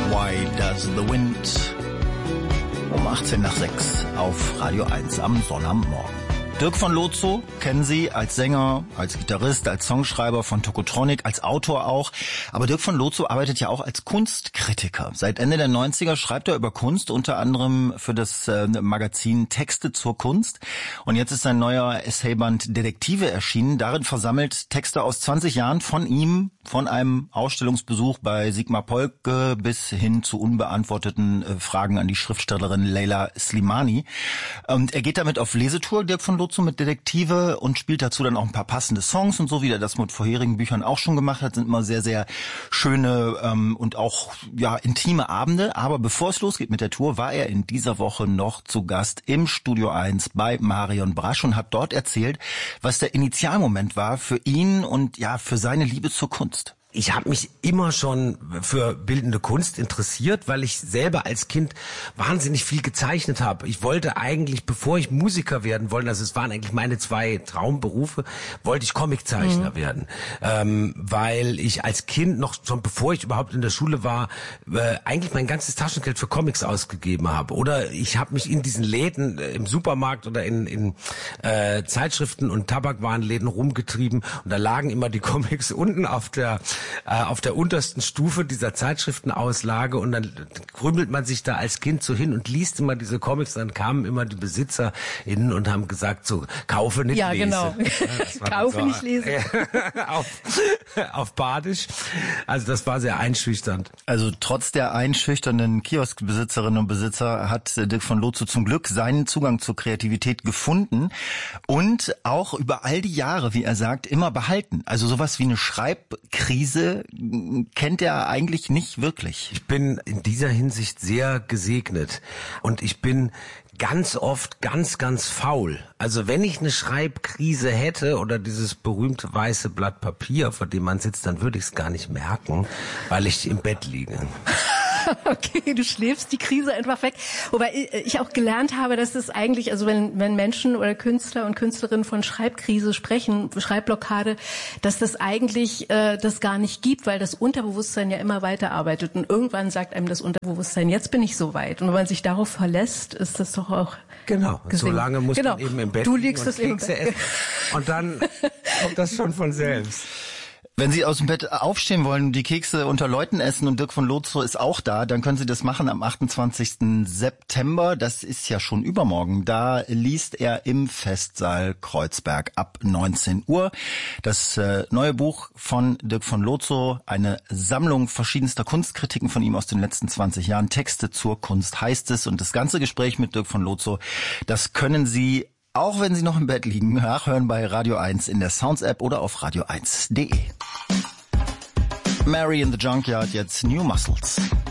Why Does the Wind? Um 18 nach 6 auf Radio 1 am Sonnabendmorgen. Dirk von Lozo kennen Sie als Sänger, als Gitarrist, als Songschreiber von Tokotronic, als Autor auch. Aber Dirk von Lozo arbeitet ja auch als Kunstkritiker. Seit Ende der 90er schreibt er über Kunst, unter anderem für das Magazin Texte zur Kunst. Und jetzt ist sein neuer Essayband Detektive erschienen. Darin versammelt Texte aus 20 Jahren von ihm, von einem Ausstellungsbesuch bei Sigmar Polke bis hin zu unbeantworteten Fragen an die Schriftstellerin Leila Slimani. Und er geht damit auf Lesetour, Dirk von Lozo, mit Detektive, und spielt dazu dann auch ein paar passende Songs und so, wie er das mit vorherigen Büchern auch schon gemacht hat. Sind immer sehr, sehr schöne und auch intime Abende. Aber bevor es losgeht mit der Tour, war er in dieser Woche noch zu Gast im Studio 1 bei Marion Brasch und hat dort erzählt, was der Initialmoment war für ihn und für seine Liebe zur Kunst. Ich habe mich immer schon für bildende Kunst interessiert, weil ich selber als Kind wahnsinnig viel gezeichnet habe. Ich wollte eigentlich, bevor ich Musiker werden wollte, also es waren eigentlich meine zwei Traumberufe, wollte ich Comiczeichner werden. Weil ich als Kind noch, schon bevor ich überhaupt in der Schule war, eigentlich mein ganzes Taschengeld für Comics ausgegeben habe. Oder ich habe mich in diesen Läden im Supermarkt oder in Zeitschriften und Tabakwarenläden rumgetrieben und da lagen immer die Comics unten auf der untersten Stufe dieser Zeitschriftenauslage und dann krümelt man sich da als Kind so hin und liest immer diese Comics, dann kamen immer die BesitzerInnen und haben gesagt so, kaufe nicht lese. Ja, genau. Kaufe nicht lese. auf Badisch. Also das war sehr einschüchternd. Also trotz der einschüchternden Kioskbesitzerinnen und Besitzer hat Dirk von Lozo zum Glück seinen Zugang zur Kreativität gefunden und auch über all die Jahre, wie er sagt, immer behalten. Also sowas wie eine Schreibkrise kennt er eigentlich nicht wirklich. Ich bin in dieser Hinsicht sehr gesegnet und ich bin ganz oft ganz, ganz faul. Also wenn ich eine Schreibkrise hätte oder dieses berühmte weiße Blatt Papier, vor dem man sitzt, dann würde ich es gar nicht merken, weil ich im Bett liege. Okay, du schläfst die Krise einfach weg. Wobei ich auch gelernt habe, dass es eigentlich, also wenn Menschen oder Künstler und Künstlerinnen von Schreibkrise sprechen, Schreibblockade, dass das eigentlich das gar nicht gibt, weil das Unterbewusstsein ja immer weiterarbeitet. Und irgendwann sagt einem das Unterbewusstsein, jetzt bin ich soweit. Und wenn man sich darauf verlässt, ist das doch auch genau. So lange muss man eben im Bett liegen. Du liegen liegst und es eben. Und dann kommt das schon von selbst. Wenn Sie aus dem Bett aufstehen wollen, die Kekse unter Leuten essen und Dirk von Lozo ist auch da, dann können Sie das machen am 28. September. Das ist ja schon übermorgen. Da liest er im Festsaal Kreuzberg ab 19 Uhr. Das neue Buch von Dirk von Lozo, eine Sammlung verschiedenster Kunstkritiken von ihm aus den letzten 20 Jahren. Texte zur Kunst heißt es. Und das ganze Gespräch mit Dirk von Lozo, das können Sie, auch wenn Sie noch im Bett liegen, nachhören bei Radio 1 in der Sounds-App oder auf radio1.de. Mary in the Junkyard, jetzt New Muscles.